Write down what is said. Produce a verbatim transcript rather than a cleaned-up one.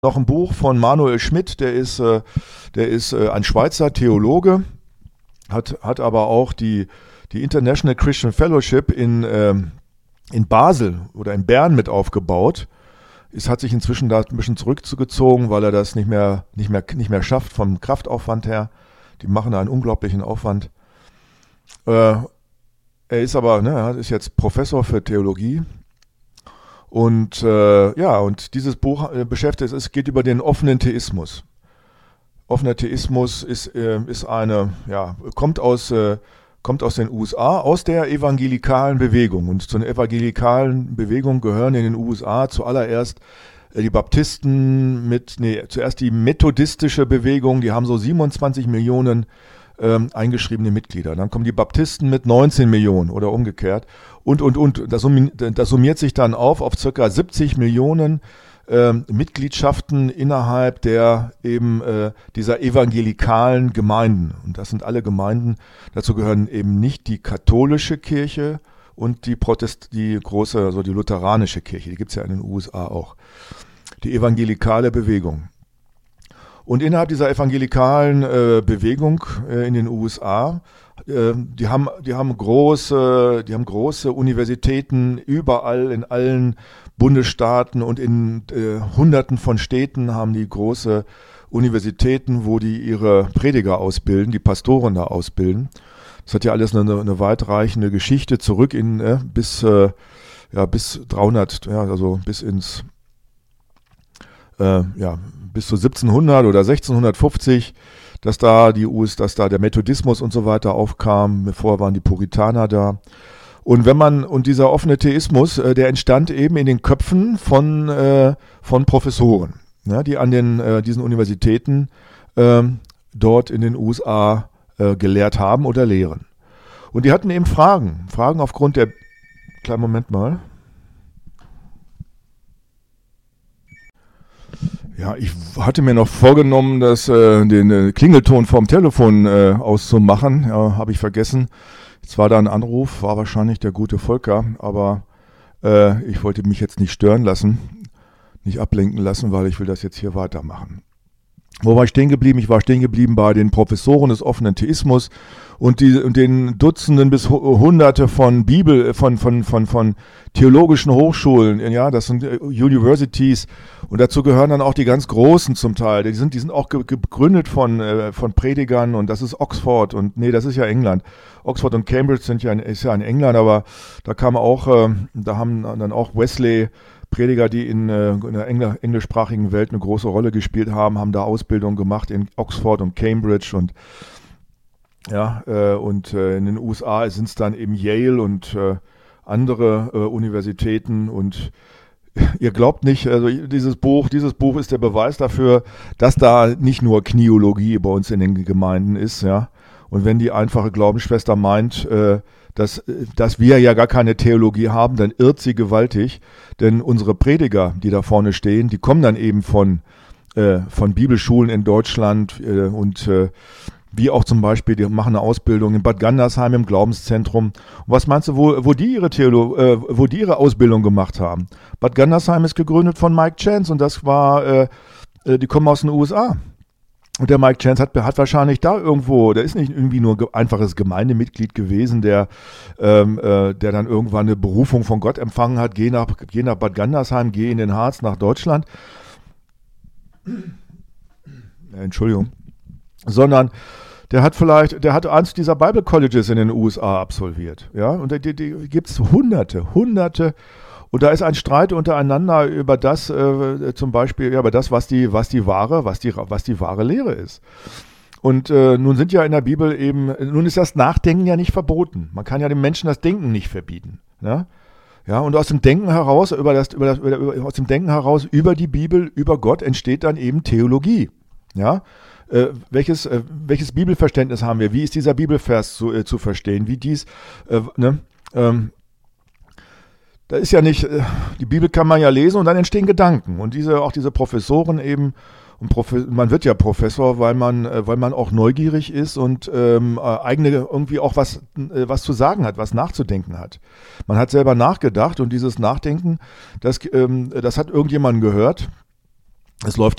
noch ein Buch von Manuel Schmidt, der ist, äh, der ist äh, ein Schweizer Theologe, hat, hat aber auch die, die International Christian Fellowship in, ähm, in Basel oder in Bern mit aufgebaut. Es hat sich inzwischen da ein bisschen zurückgezogen, weil er das nicht mehr, nicht mehr, nicht mehr schafft vom Kraftaufwand her. Die machen da einen unglaublichen Aufwand. Äh, er ist aber, ne, er ist jetzt Professor für Theologie. Und äh, ja, und dieses Buch äh, beschäftigt, es geht über den offenen Theismus. Offener Theismus ist, äh, ist eine, ja, kommt aus, äh, kommt aus den U S A, aus der evangelikalen Bewegung. Und zu einer evangelikalen Bewegung gehören in den U S A zuallererst äh, die Baptisten mit, nee, zuerst die methodistische Bewegung, die haben so siebenundzwanzig Millionen ähm, eingeschriebene Mitglieder. Dann kommen die Baptisten mit neunzehn Millionen oder umgekehrt. Und, und, und, das, das summiert sich dann auf auf circa siebzig Millionen ähm, Mitgliedschaften innerhalb der eben äh, dieser evangelikalen Gemeinden. Und das sind alle Gemeinden, dazu gehören eben nicht die katholische Kirche und die Protest, die große, also die lutheranische Kirche, die gibt es ja in den U S A auch. Die evangelikale Bewegung. Und innerhalb dieser evangelikalen äh, Bewegung äh, in den U S A, äh, die haben, die haben große, die haben große Universitäten überall in allen Bundesstaaten und in äh, Hunderten von Städten haben die große Universitäten, wo die ihre Prediger ausbilden, die Pastoren da ausbilden. Das hat ja alles eine, eine weitreichende Geschichte zurück in äh, bis äh, ja bis dreihundert, ja, also bis ins äh, ja bis zu siebzehnhundert oder sechzehnhundertfünfzig, dass da die U S, dass da der Methodismus und so weiter aufkam. Bevor waren die Puritaner da. Und wenn man und dieser offene Theismus, äh, der entstand eben in den Köpfen von äh, von Professoren, ja, die an den äh, diesen Universitäten äh, dort in den U S A äh, gelehrt haben oder lehren. Und die hatten eben Fragen, Fragen aufgrund der kleinen Moment mal. Ja, ich hatte mir noch vorgenommen, das, äh, den äh, Klingelton vom Telefon äh, auszumachen. Ja, habe ich vergessen. Jetzt war da ein Anruf, war wahrscheinlich der gute Volker, aber äh, ich wollte mich jetzt nicht stören lassen, nicht ablenken lassen, weil ich will das jetzt hier weitermachen. Wo war ich stehen geblieben? Ich war stehen geblieben bei den Professoren des offenen Theismus und, die, und den Dutzenden bis Hunderte von Bibel, von, von, von, von theologischen Hochschulen, ja, das sind Universities und dazu gehören dann auch die ganz Großen zum Teil. Die sind, die sind auch ge- gegründet von, äh, von Predigern und das ist Oxford und, nee, das ist ja England. Oxford und Cambridge sind ja in, ist ja in England, aber da kam auch, äh, da haben dann auch Wesley Prediger, die in, äh, in der engl- englischsprachigen Welt eine große Rolle gespielt haben, haben da Ausbildung gemacht in Oxford und Cambridge und ja, äh, und äh, in den U S A sind es dann eben Yale und äh, andere äh, Universitäten und ihr glaubt nicht, also dieses Buch, dieses Buch ist der Beweis dafür, dass da nicht nur Kniologie bei uns in den Gemeinden ist, ja. Und wenn die einfache Glaubensschwester meint, äh, dass, dass wir ja gar keine Theologie haben, dann irrt sie gewaltig, denn unsere Prediger, die da vorne stehen, die kommen dann eben von, äh, von Bibelschulen in Deutschland äh, und äh, wie auch zum Beispiel, die machen eine Ausbildung in Bad Gandersheim im Glaubenszentrum. Und was meinst du, wo, wo, die ihre Theolo- äh, wo die ihre Ausbildung gemacht haben? Bad Gandersheim ist gegründet von Mike Chance und das war, äh, äh, die kommen aus den U S A. Und der Mike Chance hat, hat wahrscheinlich da irgendwo, der ist nicht irgendwie nur ge- einfaches Gemeindemitglied gewesen, der, ähm, äh, der dann irgendwann eine Berufung von Gott empfangen hat, geh nach, geh nach Bad Gandersheim, geh in den Harz nach Deutschland. Ja, Entschuldigung. Sondern der hat vielleicht, der hat eins dieser Bible Colleges in den U S A absolviert. Ja, und die, die gibt es hunderte, hunderte. Und da ist ein Streit untereinander über das, äh, zum Beispiel, ja, über das, was die, was die wahre, was die, was die wahre Lehre ist. Und äh, nun sind ja in der Bibel eben, nun ist das Nachdenken ja nicht verboten. Man kann ja dem Menschen das Denken nicht verbieten. Ja, ja, und aus dem Denken heraus, über das, über das, über, aus dem Denken heraus über die Bibel, über Gott entsteht dann eben Theologie. Ja. Äh, welches, äh, welches Bibelverständnis haben wir? Wie ist dieser Bibelvers zu, äh, zu verstehen? Wie dies, äh, ne? Ähm, Da ist ja nicht, die Bibel kann man ja lesen und dann entstehen Gedanken. Und diese, auch diese Professoren eben, und Profe- man wird ja Professor, weil man, weil man auch neugierig ist und ähm, eigene irgendwie auch was, was zu sagen hat, was nachzudenken hat. Man hat selber nachgedacht und dieses Nachdenken, das, ähm, das hat irgendjemand gehört. Es läuft